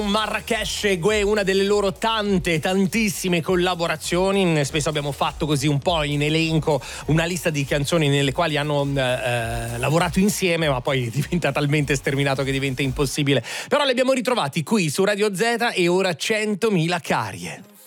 Marrakesh e Gue, una delle loro tantissime collaborazioni. Spesso abbiamo fatto così un po' in elenco una lista di canzoni nelle quali hanno lavorato insieme, ma poi diventa talmente sterminato che diventa impossibile. Però li abbiamo ritrovati qui su Radio Z e ora 100.000 carie.